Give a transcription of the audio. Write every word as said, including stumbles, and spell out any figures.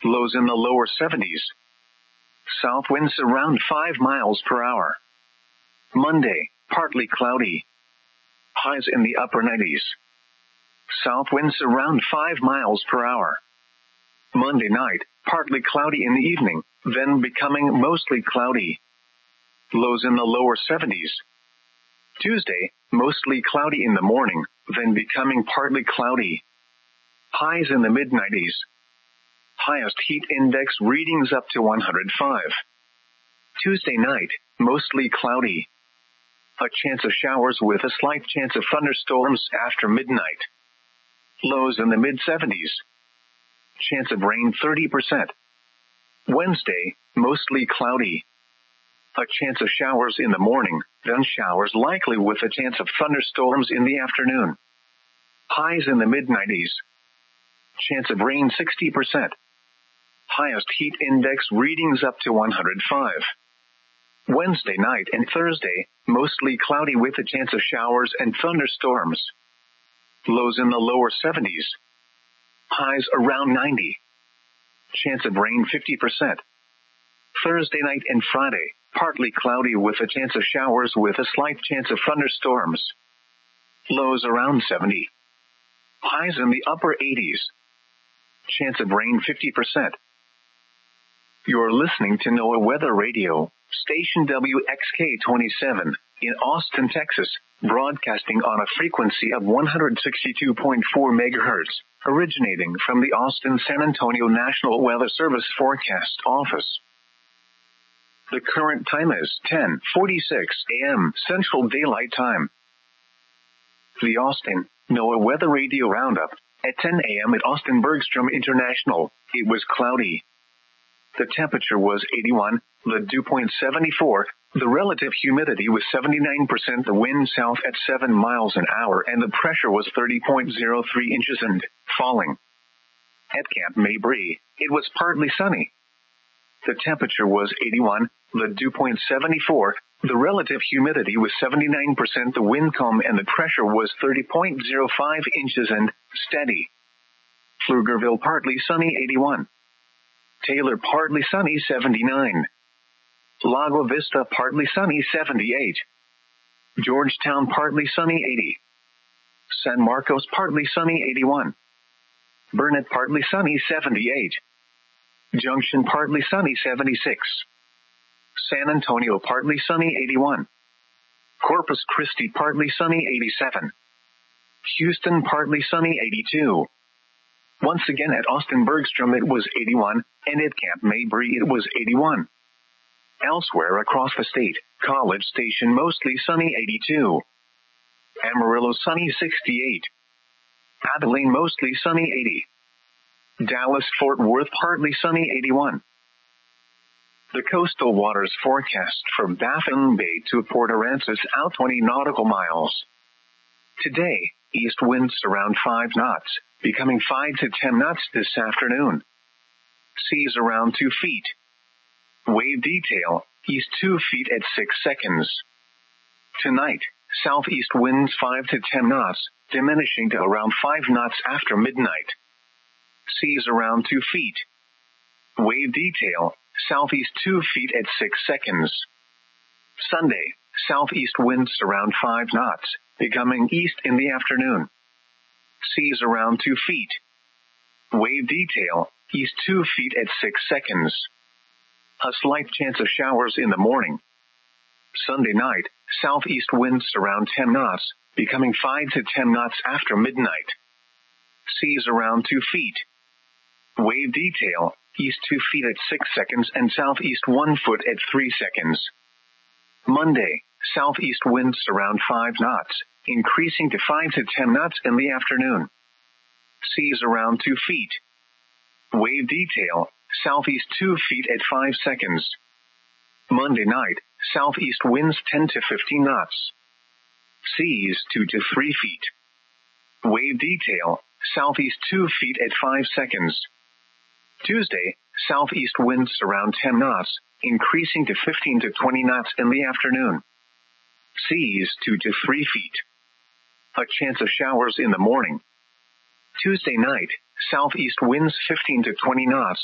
Lows in the lower seventies. South winds around five miles per hour. Monday, partly cloudy. Highs in the upper nineties. South winds around five miles per hour. Monday night, partly cloudy in the evening, then becoming mostly cloudy. Lows in the lower seventies. Tuesday, mostly cloudy in the morning, then becoming partly cloudy. Highs in the mid nineties. Highest heat index readings up to one hundred five. Tuesday night, mostly cloudy. A chance of showers with a slight chance of thunderstorms after midnight. Lows in the mid seventies. Chance of rain thirty percent. Wednesday, mostly cloudy. A chance of showers in the morning, then showers likely with a chance of thunderstorms in the afternoon. Highs in the mid nineties. Chance of rain sixty percent. Highest heat index readings up to one hundred five. Wednesday night and Thursday, mostly cloudy with a chance of showers and thunderstorms. Lows in the lower seventies. Highs around ninety. Chance of rain fifty percent. Thursday night and Friday, partly cloudy with a chance of showers with a slight chance of thunderstorms. Lows around seventy. Highs in the upper eighties. Chance of rain fifty percent. You're listening to NOAA Weather Radio, station W X K twenty-seven, in Austin, Texas, broadcasting on a frequency of one hundred sixty-two point four megahertz, originating from the Austin-San Antonio National Weather Service Forecast Office. The current time is ten forty-six a.m. Central Daylight Time. The Austin NOAA Weather Radio Roundup. At ten a.m. at Austin Bergstrom International, it was cloudy. The temperature was eighty-one, the dew point seventy-four, the relative humidity was seventy-nine percent, the wind south at seven miles an hour, and the pressure was thirty point zero three inches and falling. At Camp Mabry, it was partly sunny. The temperature was eighty-one, the dew point seventy-four, the relative humidity was seventy-nine percent, the wind calm, and the pressure was thirty point zero five inches and steady. Pflugerville partly sunny eighty-one. Taylor partly sunny seventy-nine. Lago Vista partly sunny seventy-eight. Georgetown partly sunny eighty. San Marcos partly sunny eighty-one. Burnett partly sunny seventy-eight. Junction partly sunny seventy-six. San Antonio partly sunny eighty-one. Corpus Christi partly sunny eighty-seven. Houston partly sunny eighty-two. Once again at Austin Bergstrom it was eighty-one, and at Camp Mabry it was eighty-one. Elsewhere across the state, College Station mostly sunny eighty-two. Amarillo sunny sixty-eight. Abilene mostly sunny eighty. Dallas-Fort Worth partly sunny eighty-one. The coastal waters forecast from Baffin Bay to Port Aransas out twenty nautical miles. Today, east winds around five knots, becoming five to ten knots this afternoon. Seas around two feet. Wave detail, east two feet at six seconds. Tonight, southeast winds five to ten knots, diminishing to around five knots after midnight. Seas around two feet. Wave detail, southeast two feet at six seconds. Sunday, southeast winds around five knots, becoming east in the afternoon. Seas around two feet. Wave detail, east two feet at six seconds. A slight chance of showers in the morning. Sunday night, southeast winds around ten knots, becoming five to ten knots after midnight. Seas around two feet. Wave detail, east two feet at six seconds and southeast one foot at three seconds. Monday, southeast winds around five knots, increasing to five to ten knots in the afternoon. Seas around two feet. Wave detail, southeast two feet at five seconds. Monday night, southeast winds ten to fifteen knots. Seas two to three feet. Wave detail, southeast two feet at five seconds. Tuesday, southeast winds around ten knots, increasing to fifteen to twenty knots in the afternoon. Seas two to three feet. A chance of showers in the morning. Tuesday night, southeast winds fifteen to twenty knots,